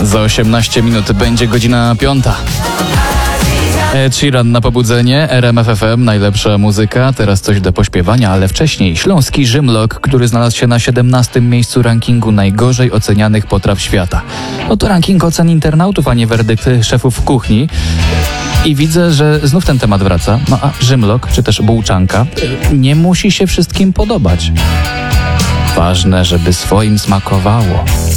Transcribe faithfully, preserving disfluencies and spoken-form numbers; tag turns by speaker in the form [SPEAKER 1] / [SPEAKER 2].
[SPEAKER 1] Za osiemnaście minut będzie godzina piąta. Ed Sheeran na pobudzenie, R M F F M, najlepsza muzyka, teraz coś do pośpiewania, ale wcześniej śląski Rzymlok, który znalazł się na siedemnastym miejscu rankingu najgorzej ocenianych potraw świata. Oto ranking ocen internautów, a nie werdykt szefów kuchni. I widzę, że znów ten temat wraca. No a Rzymlok, czy też bułczanka, nie musi się wszystkim podobać. Ważne, żeby swoim smakowało.